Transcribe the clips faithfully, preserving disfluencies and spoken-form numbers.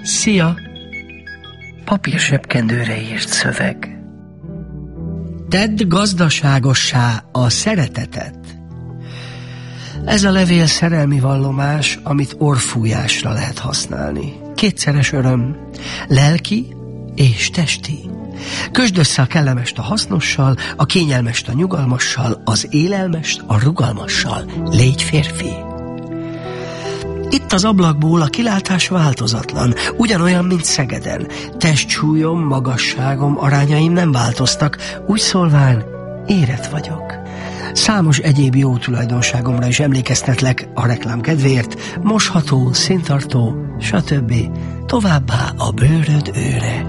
Szia! Papírsebkendőre írt szöveg. Tedd gazdaságossá a szeretetet. Ez a levél szerelmi vallomás, amit orrfújásra lehet használni. Kétszeres öröm, lelki és testi. Kösd össze a kellemest a hasznossal, a kényelmest a nyugalmassal, az élelmest a rugalmassal. Légy férfi! Itt az ablakból a kilátás változatlan, ugyanolyan, mint Szegeden. Testsúlyom, magasságom, arányaim nem változtak, úgy szólván érett vagyok. Számos egyéb jó tulajdonságomra is emlékeztetlek a reklám kedvéért, mosható, színtartó, stb. Továbbá a bőröd őre.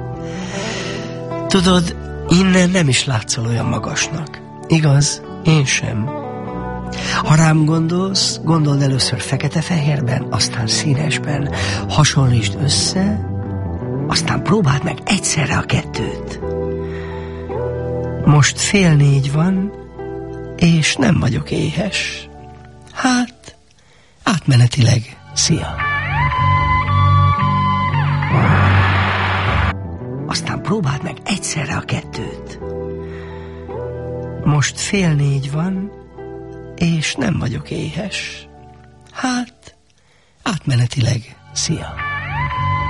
Tudod, innen nem is látszol olyan magasnak. Igaz, én sem. Ha rám gondolsz, gondold először fekete-fehérben, aztán színesben. Hasonlítsd össze, aztán próbáld meg egyszerre a kettőt. Most fél négy van, és nem vagyok éhes. Hát, átmenetileg, szia! Aztán próbáld meg egyszerre a kettőt. Most fél négy van, és nem vagyok éhes. Hát, átmenetileg, szia!